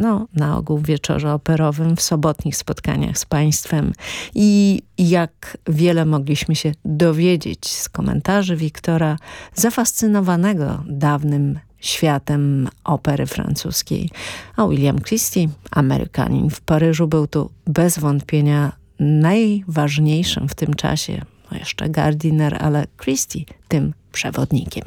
na ogół w wieczorze operowym, w sobotnich spotkaniach z Państwem. I jak wiele mogliśmy się dowiedzieć z komentarzy Wiktora, zafascynowanego dawnym światem opery francuskiej. A William Christie, Amerykanin w Paryżu, był tu bez wątpienia najważniejszym w tym czasie. Jeszcze Gardiner, ale Christie tym przewodnikiem.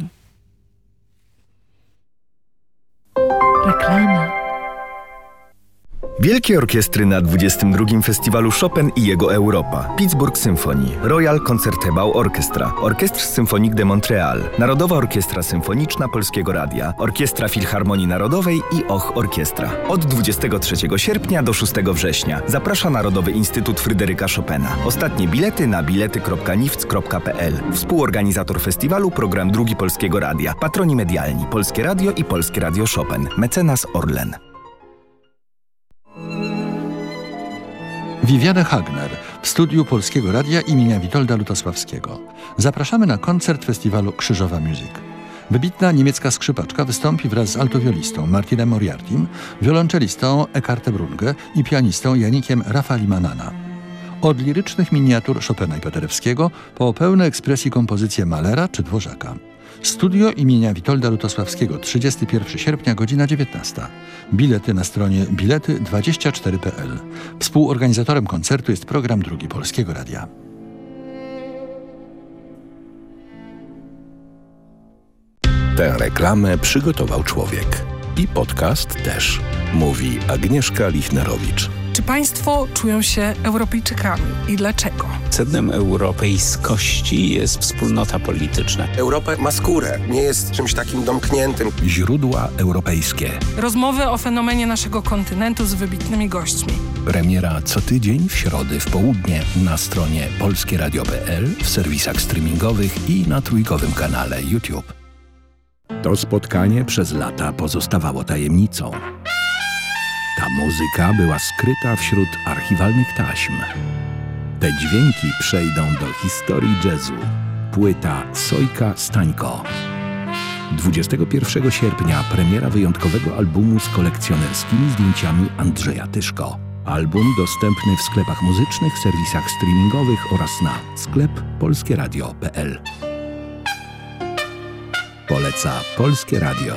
Reklama. Wielkie orkiestry na 22. Festiwalu Chopin i jego Europa. Pittsburgh Symphony, Royal Concertgebouw Orchestra, Orchestre Symphonique de Montréal, Narodowa Orkiestra Symfoniczna Polskiego Radia, Orkiestra Filharmonii Narodowej i Och Orkiestra. Od 23 sierpnia do 6 września. Zaprasza Narodowy Instytut Fryderyka Chopina. Ostatnie bilety na bilety.nifc.pl. Współorganizator festiwalu Program Drugi Polskiego Radia. Patroni medialni Polskie Radio i Polskie Radio Chopin. Mecenas Orlen. Viviane Hagner w studiu Polskiego Radia imienia Witolda Lutosławskiego. Zapraszamy na koncert festiwalu Krzyżowa Music. Wybitna niemiecka skrzypaczka wystąpi wraz z altowiolistą Martinem Moriartym, wiolonczelistą Eckartem Runge i pianistą Janikiem Rafalimanana. Od lirycznych miniatur Chopina i Paderewskiego po pełne ekspresji kompozycje Mahlera czy Dworzaka. Studio imienia Witolda Lutosławskiego, 31 sierpnia, godzina 19. Bilety na stronie bilety24.pl. Współorganizatorem koncertu jest Program Drugi Polskiego Radia. Tę reklamę przygotował człowiek. I podcast też. Mówi Agnieszka Lichnerowicz. Czy państwo czują się Europejczykami i dlaczego? Sednem europejskości jest wspólnota polityczna. Europa ma skórę, nie jest czymś takim domkniętym. Źródła europejskie. Rozmowy o fenomenie naszego kontynentu z wybitnymi gośćmi. Premiera co tydzień w środę w południe na stronie polskieradio.pl, w serwisach streamingowych i na trójkowym kanale YouTube. To spotkanie przez lata pozostawało tajemnicą. Ta muzyka była skryta wśród archiwalnych taśm. Te dźwięki przejdą do historii jazzu. Płyta Sojka Stańko. 21 sierpnia premiera wyjątkowego albumu z kolekcjonerskimi zdjęciami Andrzeja Tyszko. Album dostępny w sklepach muzycznych, serwisach streamingowych oraz na sklep polskieradio.pl. Poleca Polskie Radio.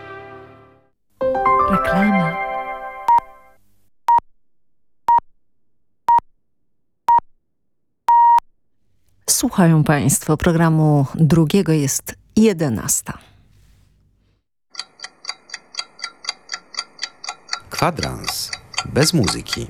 Reklama. Słuchają Państwo programu drugiego, jest 11. Kwadrans bez muzyki.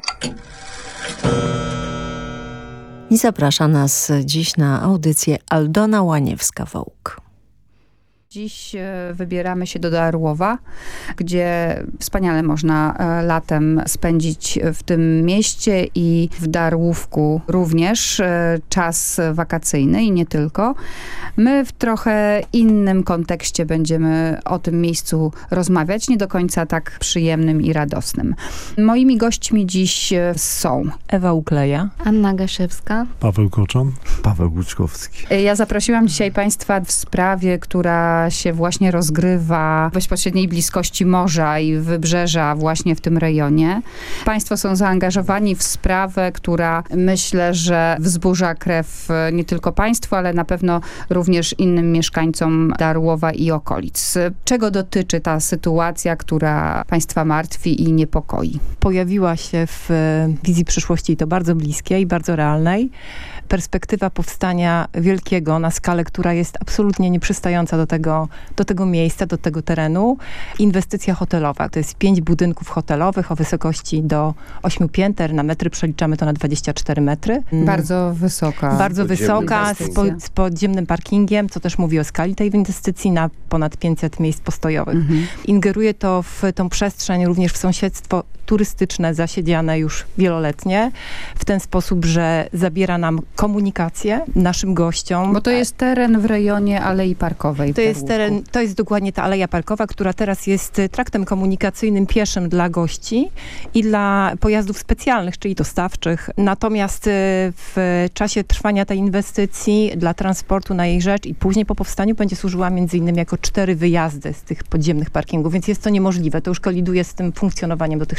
I zaprasza nas dziś na audycję Aldona Łaniewska-Wołk. Dziś wybieramy się do Darłowa, gdzie wspaniale można latem spędzić w tym mieście i w Darłówku również czas wakacyjny i nie tylko. My w trochę innym kontekście będziemy o tym miejscu rozmawiać, nie do końca tak przyjemnym i radosnym. Moimi gośćmi dziś są Ewa Ukleja, Anna Gaszewska, Paweł Koczon, Paweł Buczkowski. Ja zaprosiłam dzisiaj Państwa w sprawie, która się właśnie rozgrywa w bezpośredniej bliskości morza i wybrzeża właśnie w tym rejonie. Państwo są zaangażowani w sprawę, która myślę, że wzburza krew nie tylko Państwu, ale na pewno również innym mieszkańcom Darłowa i okolic. Czego dotyczy ta sytuacja, która Państwa martwi i niepokoi? Pojawiła się w wizji przyszłości, i to bardzo bliskiej, bardzo realnej, perspektywa powstania wielkiego na skalę, która jest absolutnie nieprzystająca do tego miejsca, do tego terenu. Inwestycja hotelowa. To jest 5 budynków hotelowych o wysokości do 8 pięter. Na metry przeliczamy to na 24 metry. Bardzo wysoka. Bardzo wysoka, z podziemnym parkingiem, co też mówi o skali tej inwestycji, na ponad 500 miejsc postojowych. Ingeruje to w tą przestrzeń, również w sąsiedztwo turystyczne, zasiedziane już wieloletnie, w ten sposób, że zabiera nam komunikację naszym gościom. Bo to jest teren w rejonie Alei Parkowej. To jest dokładnie ta Aleja Parkowa, która teraz jest traktem komunikacyjnym pieszym dla gości i dla pojazdów specjalnych, czyli dostawczych. Natomiast w czasie trwania tej inwestycji dla transportu na jej rzecz i później po powstaniu będzie służyła między innymi jako 4 wyjazdy z tych podziemnych parkingów, więc jest to niemożliwe. To już koliduje z tym funkcjonowaniem dotychczasowym.